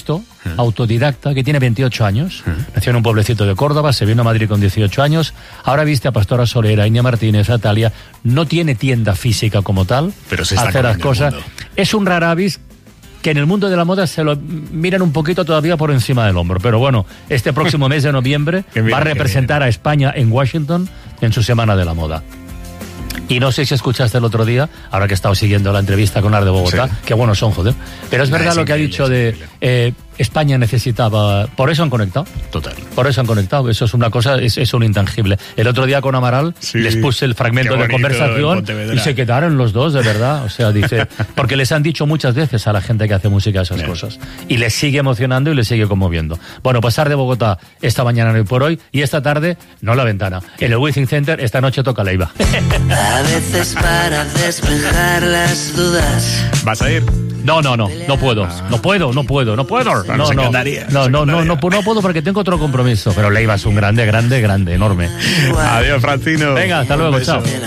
modesto, autodidacta, que tiene 28 años. Nació en un pueblecito de Córdoba, se vino a Madrid con 18 años. Ahora viste a Pastora Solera, a Iña Martínez, a Talia. No tiene tienda física como tal. Pero se está hace las comiendo el cosas. mundo. Es un rara avis que en el mundo de la moda se lo miran un poquito todavía por encima del hombro. Pero bueno, este próximo mes de noviembre va a representar a España en Washington en su Semana de la Moda. Y no sé si escuchaste el otro día, ahora que he estado siguiendo la entrevista con Ar de Bogotá, que buenos son, joder. Pero es verdad lo que ha dicho de España necesitaba... Por eso han conectado. Total. Por eso han conectado. Eso es una cosa, es un intangible. El otro día con Amaral les puse el fragmento de conversación y se quedaron los dos, de verdad. O sea, dice... Porque les han dicho muchas veces a la gente que hace música esas cosas. Y les sigue emocionando y les sigue conmoviendo. Bueno, pues Ar de Bogotá esta mañana en Hoy por Hoy y esta tarde, no La Ventana. En el Wizzing Center esta noche toca Leiva. A veces para despejar las dudas. ¿Vas a ir? No puedo. No puedo. No puedo porque tengo otro compromiso. Pero Leiva es un grande, enorme. Adiós, Francino. Venga, hasta luego, chao.